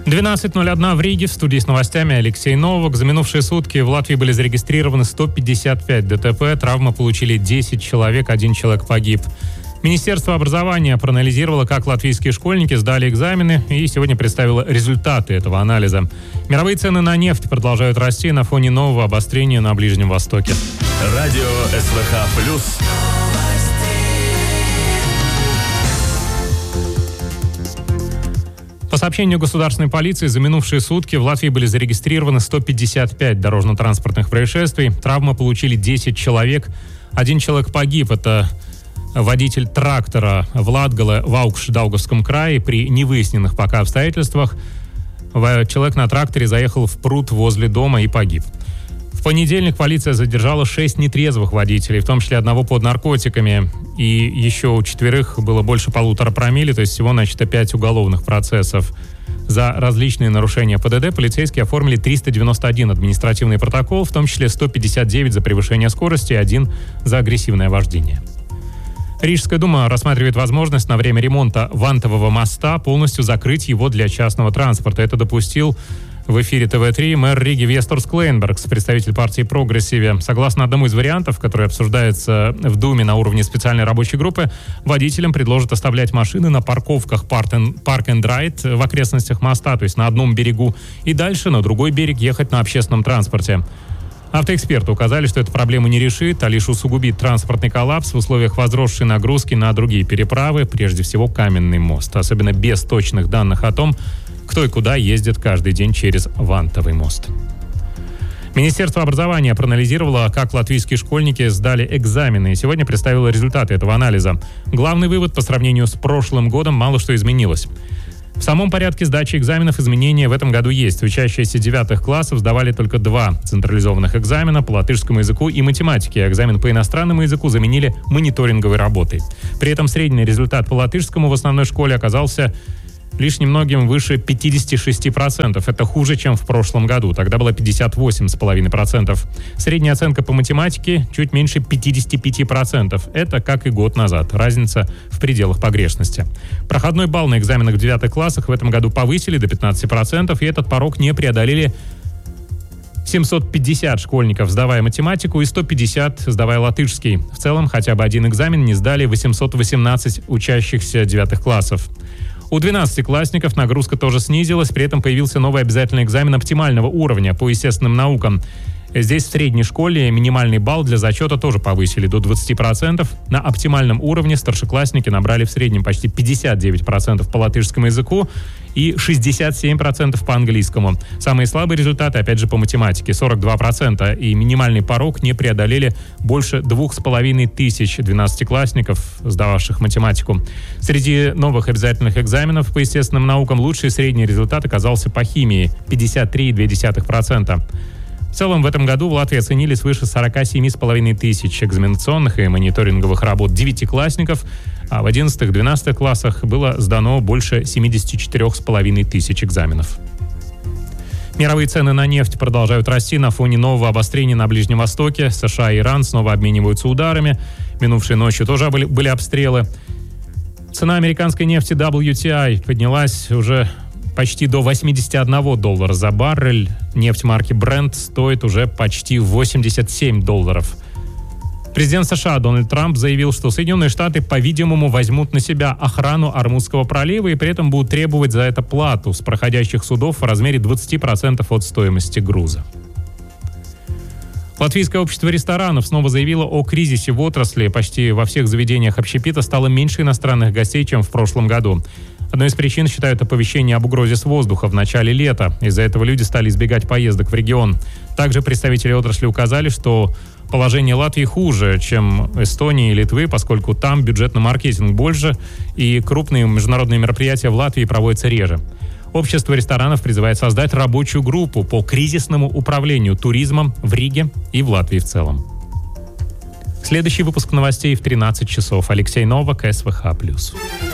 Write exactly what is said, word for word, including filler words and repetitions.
двенадцать ноль один в Риге. В студии с новостями Алексей Новак. За минувшие сутки в Латвии были зарегистрированы сто пятьдесят пять ДТП. Травмы получили десять человек, один человек погиб. Министерство образования проанализировало, как латвийские школьники сдали экзамены, и сегодня представило результаты этого анализа. Мировые цены на нефть продолжают расти на фоне нового обострения на Ближнем Востоке. Радио СВХ плюс. По сообщению государственной полиции, за минувшие сутки в Латвии были зарегистрированы сто пятьдесят пять дорожно-транспортных происшествий. Травмы получили десять человек. Один человек погиб. Это водитель трактора в Латгале в Аукш-Даугавском крае. При невыясненных пока обстоятельствах человек на тракторе заехал в пруд возле дома и погиб. В понедельник полиция задержала шесть нетрезвых водителей, в том числе одного под наркотиками. И еще у четверых было больше полутора промилле, то есть всего начато пять уголовных процессов. За различные нарушения ПДД полицейские оформили триста девяносто один административный протокол, в том числе сто пятьдесят девять за превышение скорости и один за агрессивное вождение. Рижская дума рассматривает возможность на время ремонта Вантового моста полностью закрыть его для частного транспорта. Это допустил в эфире тэ вэ три мэр Риги Весторс Клейнбергс, представитель партии «Прогрессиве». Согласно одному из вариантов, который обсуждается в Думе на уровне специальной рабочей группы, водителям предложат оставлять машины на парковках Park and Ride в окрестностях моста, то есть на одном берегу, и дальше на другой берег ехать на общественном транспорте. Автоэксперты указали, что эта проблему не решит, а лишь усугубит транспортный коллапс в условиях возросшей нагрузки на другие переправы, прежде всего Каменный мост, особенно без точных данных о том, кто и куда ездит каждый день через Вантовый мост. Министерство образования проанализировало, как латвийские школьники сдали экзамены, и сегодня представило результаты этого анализа. Главный вывод: по сравнению с прошлым годом мало что изменилось. В самом порядке сдачи экзаменов изменения в этом году есть. Учащиеся девятых классов сдавали только два централизованных экзамена по латышскому языку и математике. Экзамен по иностранному языку заменили мониторинговой работой. При этом средний результат по латышскому в основной школе оказался лишь немногим выше пятьдесят шесть процентов. Это хуже, чем в прошлом году. Тогда было пятьдесят восемь целых пять десятых процента. Средняя оценка по математике чуть меньше пятьдесят пять процентов. Это как и год назад. Разница в пределах погрешности. Проходной балл на экзаменах в девятых классах в этом году повысили до пятнадцати процентов, и этот порог не преодолели семьсот пятьдесят школьников, сдавая математику, и сто пятьдесят, сдавая латышский. В целом, хотя бы один экзамен не сдали восемьсот восемнадцать учащихся девятых классов. У двенадцатиклассников нагрузка тоже снизилась, при этом появился новый обязательный экзамен оптимального уровня по естественным наукам. Здесь в средней школе минимальный балл для зачета тоже повысили до двадцати процентов. На оптимальном уровне старшеклассники набрали в среднем почти пятьдесят девять процентов по латышскому языку и шестьдесят семь процентов по английскому. Самые слабые результаты, опять же, по математике — сорок два процента, и минимальный порог не преодолели больше двух с половиной тысяч двенадцатиклассников, сдававших математику. Среди новых обязательных экзаменов по естественным наукам лучший средний результат оказался по химии — пятьдесят три целых две десятых процента. В целом в этом году в Латвии оценили свыше сорока семи с половиной тысяч экзаменационных и мониторинговых работ девятиклассников, а в одиннадцатых-двенадцатых классах было сдано больше семидесяти четырёх с половиной тысяч экзаменов. Мировые цены на нефть продолжают расти на фоне нового обострения на Ближнем Востоке. США и Иран снова обмениваются ударами. Минувшей ночью тоже были, были обстрелы. Цена американской нефти дабл ю ти ай поднялась уже почти до восьмидесяти одного доллара за баррель. Нефть марки Brent стоит уже почти восемьдесят семь долларов. Президент США Дональд Трамп заявил, что Соединенные Штаты, по-видимому, возьмут на себя охрану Ормузского пролива и при этом будут требовать за это плату с проходящих судов в размере двадцати процентов от стоимости груза. Латвийское общество ресторанов снова заявило о кризисе в отрасли. Почти во всех заведениях общепита стало меньше иностранных гостей, чем в прошлом году. Одной из причин считают оповещение об угрозе с воздуха в начале лета. Из-за этого люди стали избегать поездок в регион. Также представители отрасли указали, что положение Латвии хуже, чем Эстонии и Литвы, поскольку там бюджет на маркетинг больше и крупные международные мероприятия в Латвии проводятся реже. Общество ресторанов призывает создать рабочую группу по кризисному управлению туризмом в Риге и в Латвии в целом. Следующий выпуск новостей в тринадцать часов. Алексей Новак, СВХ плюс.